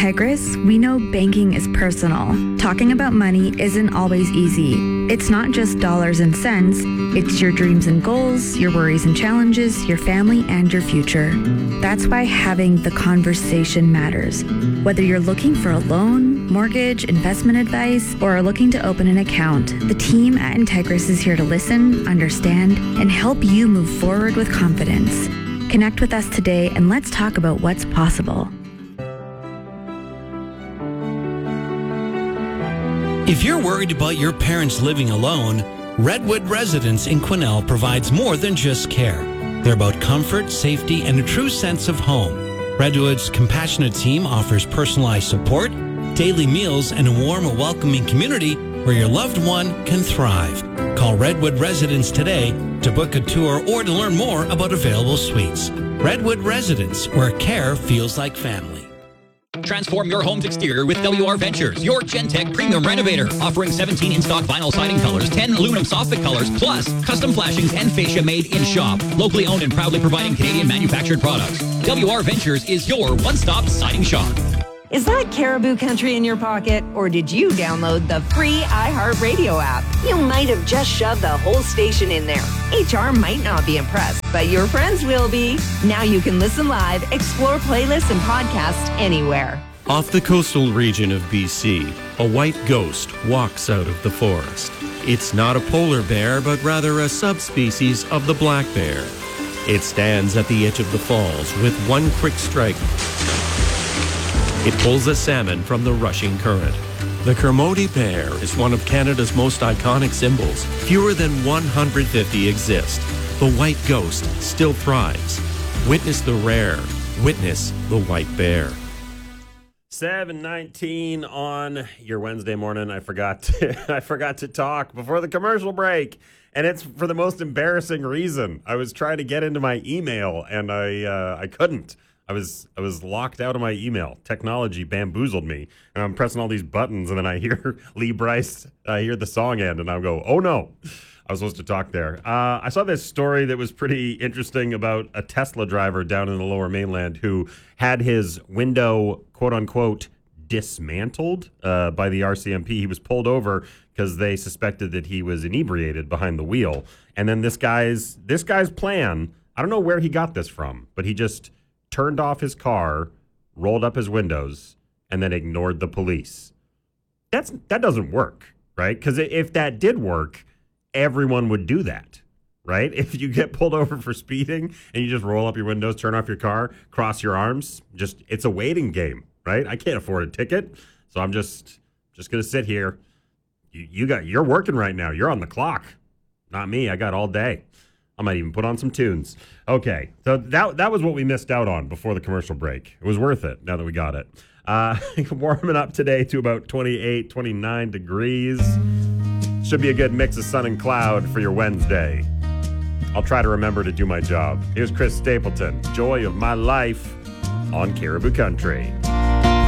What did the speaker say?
Integris, we know banking is personal. Talking about money isn't always easy. It's not just dollars and cents. It's your dreams and goals, your worries and challenges, your family, and your future. That's why having the conversation matters. Whether you're looking for a loan, mortgage, investment advice, or are looking to open an account, the team at Integris is here to listen, understand, and help you move forward with confidence. Connect with us today and let's talk about what's possible. If you're worried about your parents living alone, Redwood Residence in Quesnel provides more than just care. They're about comfort, safety, and a true sense of home. Redwood's compassionate team offers personalized support, daily meals, and a warm, welcoming community where your loved one can thrive. Call Redwood Residence today to book a tour or to learn more about available suites. Redwood Residence, where care feels like family. Transform your home's exterior with WR Ventures, your Gentech premium renovator. Offering 17 in-stock vinyl siding colors, 10 aluminum soffit colors, plus custom flashings and fascia made in shop. Locally owned and proudly providing Canadian manufactured products. WR Ventures is your one-stop siding shop. Is that Caribou Country in your pocket, or did you download the free iHeartRadio app? You might have just shoved the whole station in there. HR might not be impressed, but your friends will be. Now you can listen live, explore playlists and podcasts anywhere. Off the coastal region of BC, a white ghost walks out of the forest. It's not a polar bear, but rather a subspecies of the black bear. It stands at the edge of the falls with one quick strike. It pulls a salmon from the rushing current. The Kermode bear is one of Canada's most iconic symbols. Fewer than 150 exist. The white ghost still thrives. Witness the rare. Witness the white bear. 7:19 on your Wednesday morning. I forgot to talk before the commercial break, and it's for the most embarrassing reason. I was trying to get into my email, and I couldn't. I was locked out of my email. Technology bamboozled me, and I'm pressing all these buttons, and then I hear Lee Brice, I hear the song end, and I go, oh no, I was supposed to talk there. I saw this story that was pretty interesting about a Tesla driver down in the Lower Mainland who had his window, quote unquote, dismantled by the RCMP. He was pulled over because they suspected that he was inebriated behind the wheel. And then this guy's plan, I don't know where he got this from, but he just turned off his car, rolled up his windows, and then ignored the police. That doesn't work, right? Because if that did work, everyone would do that, right? If you get pulled over for speeding and you just roll up your windows, turn off your car, cross your arms, it's a waiting game, right? I can't afford a ticket, so I'm just going to sit here. You're working right now. You're on the clock. Not me. I got all day. I might even put on some tunes. Okay, so that was what we missed out on before the commercial break. It was worth it now that we got it. Warming up today to about 28, 29 degrees. Should be a good mix of sun and cloud for your Wednesday. I'll try to remember to do my job. Here's Chris Stapleton, Joy of My Life on Caribou Country.